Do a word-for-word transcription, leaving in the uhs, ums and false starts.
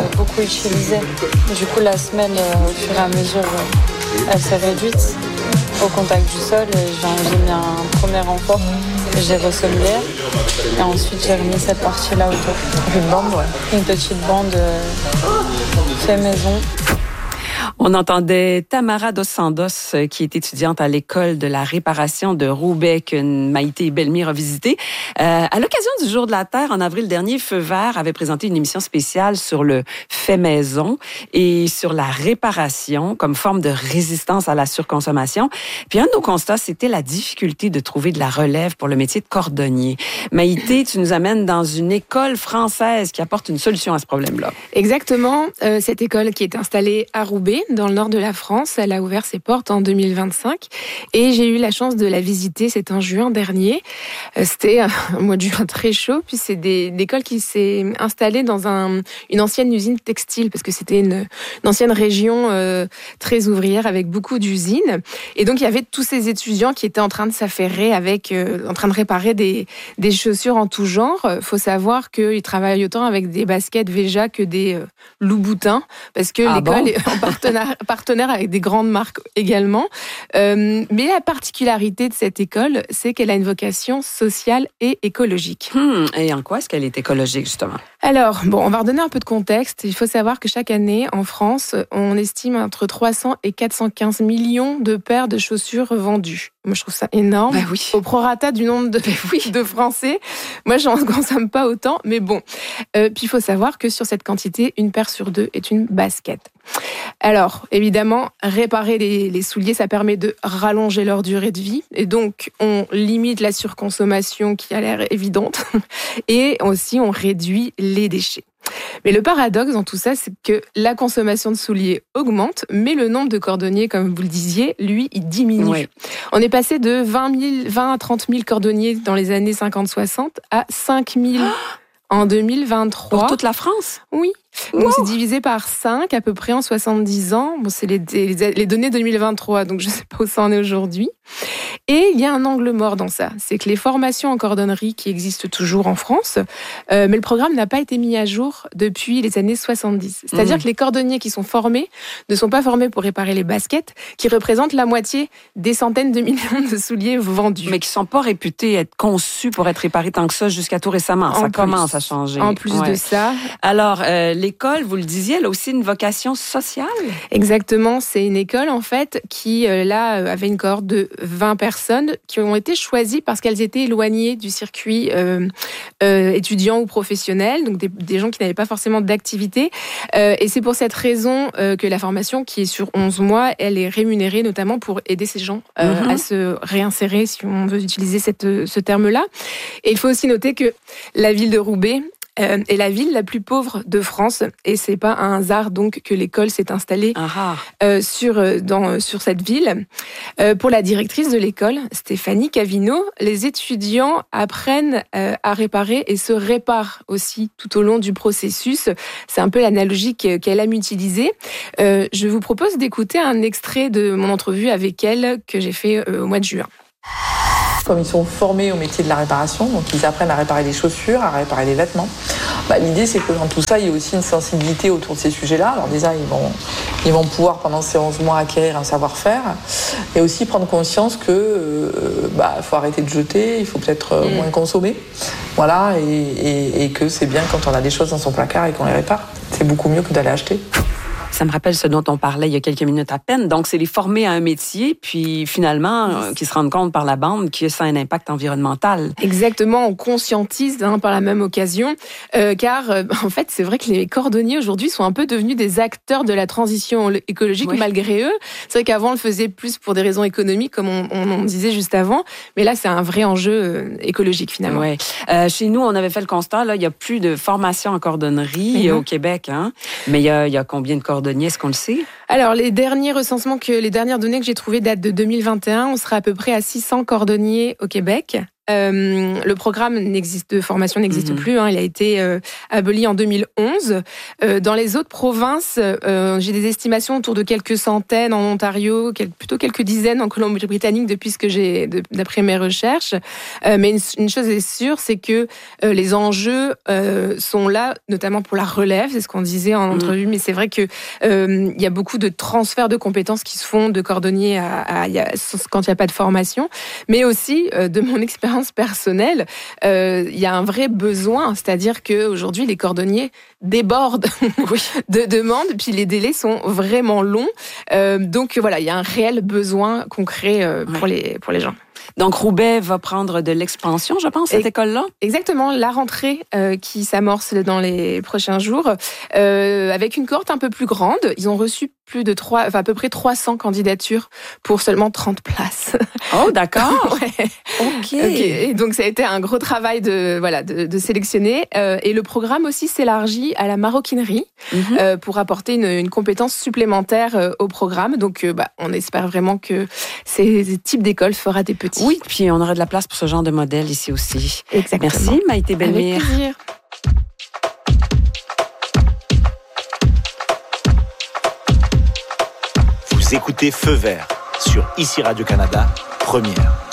beaucoup utilisée. Du coup, la semelle, euh, au fur et à mesure, euh, elle s'est réduite au contact du sol et j'ai, j'ai mis un premier renfort que j'ai ressemblé. Et ensuite, j'ai remis cette partie-là autour. Une bande, ouais. Une petite bande euh, fait maison. On entendait Tamara Dos Santos, qui est étudiante à l'école de la réparation de Roubaix, que Maïté Bellemire a visité. Euh, à l'occasion du Jour de la Terre, en avril dernier, Feu vert avait présenté une émission spéciale sur le fait maison et sur la réparation comme forme de résistance à la surconsommation. Puis un de nos constats, c'était la difficulté de trouver de la relève pour le métier de cordonnier. Maïté, tu nous amènes dans une école française qui apporte une solution à ce problème-là. Exactement. Euh, cette école qui est installée à Roubaix, dans le nord de la France. Elle a ouvert ses portes en deux mille vingt-cinq et j'ai eu la chance de la visiter. C'était en juin dernier. C'était un mois de juin très chaud. Puis c'est des, une école qui s'est installée dans un, une ancienne usine textile parce que c'était une, une ancienne région euh, très ouvrière avec beaucoup d'usines. Et donc il y avait tous ces étudiants qui étaient en train de s'affairer avec, euh, en train de réparer des, des chaussures en tout genre. Il faut savoir qu'ils travaillent autant avec des baskets Veja que des euh, Louboutins parce que ah l'école bon est en partenaire, partenaire avec des grandes marques également. Euh, mais la particularité de cette école, c'est qu'elle a une vocation sociale et écologique. Hum, et en quoi est-ce qu'elle est écologique, justement? Alors, bon, on va redonner un peu de contexte. Il faut savoir que chaque année, en France, on estime entre trois cents et quatre cent quinze millions de paires de chaussures vendues. Moi, je trouve ça énorme. Ben oui. Au prorata du nombre de, ben oui, de Français. Moi, je n'en consomme pas autant, mais bon. Euh, puis, il faut savoir que sur cette quantité, une paire sur deux est une basket. Alors, évidemment, réparer les, les souliers, ça permet de rallonger leur durée de vie. Et donc, on limite la surconsommation qui a l'air évidente. Et aussi, on réduit les déchets. Mais le paradoxe dans tout ça, c'est que la consommation de souliers augmente, mais le nombre de cordonniers, comme vous le disiez, lui, il diminue. Oui. On est passé de vingt mille, vingt à trente mille cordonniers dans les années cinquante soixante à cinq mille en deux mille vingt-trois. Pour toute la France? Oui. Donc, wow. C'est divisé par cinq à peu près en soixante-dix ans. Bon, c'est les, les, les données deux mille vingt-trois, donc je ne sais pas où ça en est aujourd'hui. Et il y a un angle mort dans ça. C'est que les formations en cordonnerie qui existent toujours en France, euh, mais le programme n'a pas été mis à jour depuis les années soixante-dix. C'est-à-dire mmh. que les cordonniers qui sont formés ne sont pas formés pour réparer les baskets, qui représentent la moitié des centaines de millions de souliers vendus. Mais qui ne sont pas réputés être conçus pour être réparés tant que ça jusqu'à tout récemment. En ça plus, commence à changer. En plus ouais. de ça. Alors, euh, l'école, vous le disiez, elle a aussi une vocation sociale? Exactement. C'est une école, en fait, qui, euh, là, avait une cohorte de vingt personnes qui ont été choisies parce qu'elles étaient éloignées du circuit euh, euh, étudiant ou professionnel, donc des, des gens qui n'avaient pas forcément d'activité. Euh, et c'est pour cette raison euh, que la formation, qui est sur onze mois, elle est rémunérée notamment pour aider ces gens euh, mm-hmm. à se réinsérer, si on veut utiliser cette, ce terme-là. Et il faut aussi noter que la ville de Roubaix Euh, est la ville la plus pauvre de France et c'est pas un hasard donc que l'école s'est installée euh, sur dans sur cette ville. Euh, pour la directrice de l'école, Stéphanie Cavino, les étudiants apprennent euh, à réparer et se réparent aussi tout au long du processus. C'est un peu l'analogie qu'elle aime utiliser. Euh, je vous propose d'écouter un extrait de mon entrevue avec elle que j'ai fait euh, au mois de juin. Comme ils sont formés au métier de la réparation, donc ils apprennent à réparer des chaussures, à réparer des vêtements. Bah, l'idée, c'est que dans tout ça, il y a aussi une sensibilité autour de ces sujets-là. Alors déjà, ils vont, ils vont pouvoir, pendant ces onze mois, acquérir un savoir-faire et aussi prendre conscience que euh, bah, faut arrêter de jeter, il faut peut-être euh, mmh. moins consommer. Voilà, et, et, et que c'est bien quand on a des choses dans son placard et qu'on les répare. C'est beaucoup mieux que d'aller acheter. Ça me rappelle ce dont on parlait il y a quelques minutes à peine. Donc, c'est les former à un métier, puis finalement, euh, qu'ils se rendent compte par la bande que ça a un impact environnemental. Exactement, on conscientise hein, par la même occasion, euh, car euh, en fait, c'est vrai que les cordonniers aujourd'hui sont un peu devenus des acteurs de la transition écologique oui. malgré eux. C'est vrai qu'avant, on le faisait plus pour des raisons économiques, comme on, on, on disait juste avant, mais là, c'est un vrai enjeu euh, écologique finalement. Ouais. Euh, chez nous, on avait fait le constat, là, il y a plus de formation en cordonnerie mm-hmm. au Québec, hein, mais il y a, il y a combien de cordonniers? Est-ce qu'on le sait? Alors, les derniers recensements, que les dernières données que j'ai trouvées datent de deux mille vingt et un. On sera à peu près à six cents cordonniers au Québec. Euh, le programme n'existe, de formation n'existe mmh. plus. Hein, il a été euh, aboli en deux mille onze. Euh, dans les autres provinces, euh, j'ai des estimations autour de quelques centaines en Ontario, quel, plutôt quelques dizaines en Colombie-Britannique depuis ce que j'ai, de, d'après mes recherches. Euh, mais une, une chose est sûre, c'est que euh, les enjeux euh, sont là, notamment pour la relève. C'est ce qu'on disait en entrevue, mmh. mais c'est vrai que euh, il y a beaucoup de transferts de compétences qui se font de cordonnier à, à, à quand il n'y a pas de formation, mais aussi euh, de mon expérience personnelle, euh, il y a un vrai besoin, c'est-à-dire qu'aujourd'hui les cordonniers débordent oui. de demandes, puis les délais sont vraiment longs, euh, donc voilà, il y a un réel besoin concret euh, pour, oui. les, pour les gens. Donc, Roubaix va prendre de l'expansion, je pense, cette Et, école-là? Exactement, la rentrée euh, qui s'amorce dans les prochains jours, euh, avec une cohorte un peu plus grande. Ils ont reçu plus de trois, enfin, à peu près trois cents candidatures pour seulement trente places. Oh, d'accord. ouais. OK. Okay. Donc, ça a été un gros travail de, voilà, de, de sélectionner. Euh, et le programme aussi s'élargit à la maroquinerie mm-hmm. euh, pour apporter une, une compétence supplémentaire euh, au programme. Donc, euh, bah, on espère vraiment que ces, ces types d'écoles fera des petits. Oui, puis on aura de la place pour ce genre de modèle ici aussi. Exactement. Merci, Maïté Bellemire. Avec plaisir. Vous écoutez Feu Vert sur Ici Radio-Canada, première.